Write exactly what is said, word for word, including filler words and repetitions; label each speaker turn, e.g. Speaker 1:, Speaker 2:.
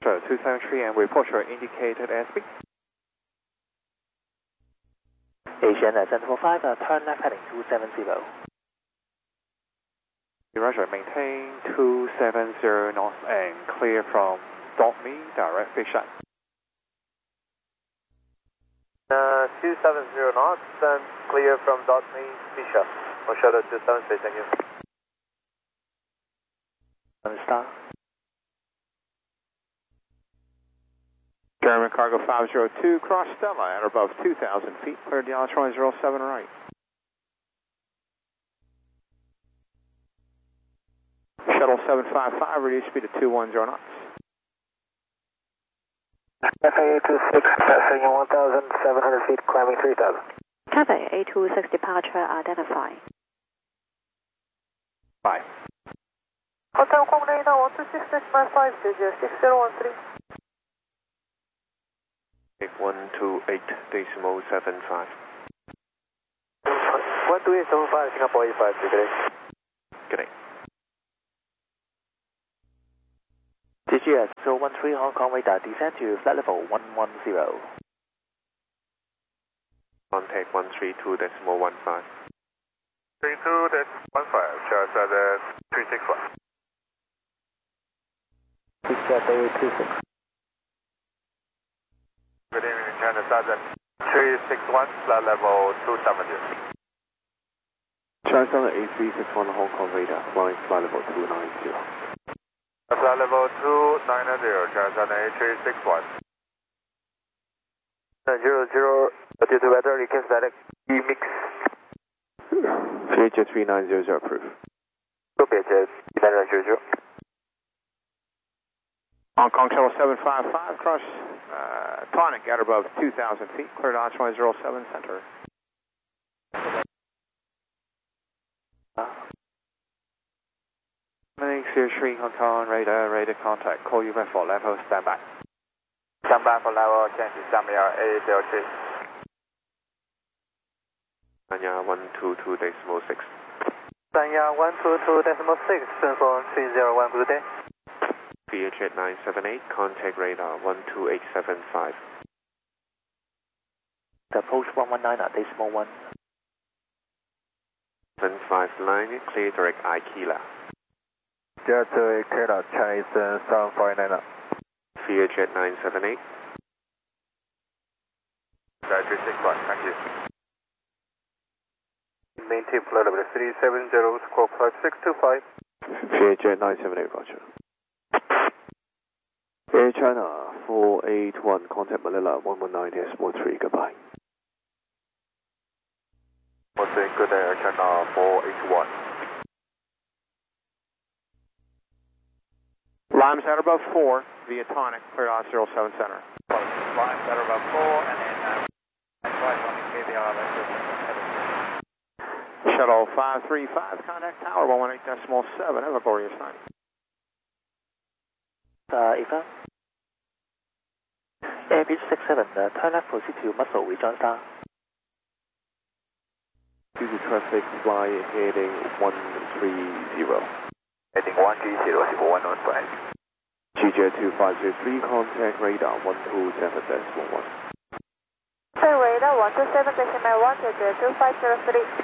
Speaker 1: So two seven three and report your indicated airspeed.
Speaker 2: Asian uh, Center for five, uh, turn left heading two seven zero.
Speaker 1: Roger, maintain two seven zero knots and clear from dot me, direct Fisher.
Speaker 3: Uh, two seven zero knots and clear from dot me, Fisher. On shuttle two seven three, thank you.
Speaker 2: One star.
Speaker 1: German cargo five zero two, cross Stella at above two thousand feet, clear Dialatron zero seven right. Shuttle seven five five, reduce speed to two one zero knots.
Speaker 3: F A A two six, passing one thousand seven hundred feet, climbing three thousand.
Speaker 4: Cathay A two six departure identified.
Speaker 1: Five.
Speaker 3: Hotel Combinator one two six nine five, six zero one three.
Speaker 5: one two eight decimal seven five.
Speaker 3: one two eight seven five, Singapore eight five, good day.
Speaker 5: Good day.
Speaker 2: G G S zero one three Hong Kong radar, descend to flight level one one zero.
Speaker 5: Contact one three two decimal one five.
Speaker 3: three two one five, Charles at three six one.
Speaker 2: Six F A A two six.
Speaker 3: Good evening, China Southern three six one, flight level two seventy.
Speaker 5: China Southern A three six one Hong Kong radar, flying flight level two nine zero.
Speaker 3: Flight level two nine zero, China Southern A three six one. Zero zero, due to weather, you can select E mix.
Speaker 5: C H three nine zero zero approved.
Speaker 3: Go B H three nine zero zero.
Speaker 1: Hong Kong Shuttle seven five five, cross uh, Tonic at above two thousand feet, clear Dialatron zero seven center. zero three Hong Kong radar, radar contact, call you back for level, stand by.
Speaker 3: Stand by for level change, Zambia A zero three.
Speaker 5: Sanya one two two decimal six.
Speaker 3: Sanya one two two decimal six, Sunfong three zero one, good day.
Speaker 5: V H eight nine seven eight, contact radar one two eight seven five.
Speaker 2: Approach one one nine, decimal one.
Speaker 5: seven five line, clear direct Aikila.
Speaker 3: Jet to Ikeda, Chinese seven five nine.
Speaker 5: V H eight nine seven eight.
Speaker 3: three six one, thank you. Maintain flight level three seven zero, squawk five six two five.
Speaker 5: V H eight nine seven eight, roger. Air China four eight one, contact Manila one one nine decimal three, goodbye.
Speaker 3: What's in good Air China four eight one.
Speaker 1: Limes at above four, via Tonic, clear Dialatron zero seven center.
Speaker 3: Limes at above four, and then uh, right on K B R,
Speaker 1: Shuttle five three five, contact tower one one eight decimal seven, have a glorious night.
Speaker 2: Uh, Eva. Air Beach six seven, uh, turn left, proceed to Muscle, rejoin star.
Speaker 5: Due to traffic, fly heading one three zero.
Speaker 3: Heading one three zero, one one five.
Speaker 5: G J two five zero three, contact radar one two seven decimal one.
Speaker 4: Radar one two seven decimal one, G J two five zero three.